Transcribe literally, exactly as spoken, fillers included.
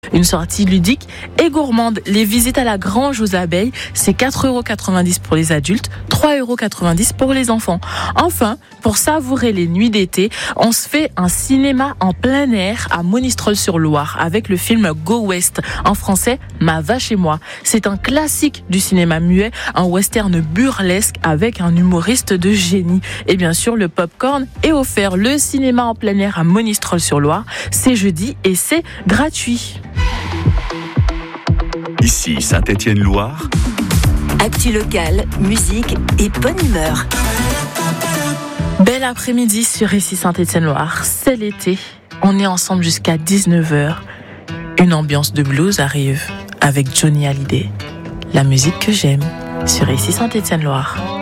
Une sortie ludique et gourmande. Les visites à la grange aux abeilles, c'est quatre euros quatre-vingt-dix pour les adultes, trois euros quatre-vingt-dix pour les enfants. Enfin, pour savourer les nuits d'été, on se fait un cinéma en plein air à Monistrol-sur-Loire avec le film Go West, en français Ma vache et moi. C'est un classique du cinéma muet, un western burlesque avec un humoriste de génie. Et bien sûr, le popcorn est offert. Le cinéma en plein air à Monistrol-sur-Loire, c'est jeudi et c'est gratuit. Ici Saint-Étienne-Loire. Actu locale, musique et bonne humeur. Bel après-midi sur Ici Saint-Étienne-Loire. C'est l'été. On est ensemble jusqu'à dix-neuf heures. Une ambiance de blues arrive avec Johnny Hallyday. La musique que j'aime sur Ici Saint-Étienne-Loire.